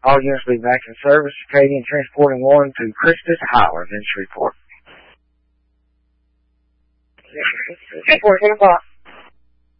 All units will be back in service. Acadian transporting 1 to Christus Highlands in Shreveport. 10 o'clock.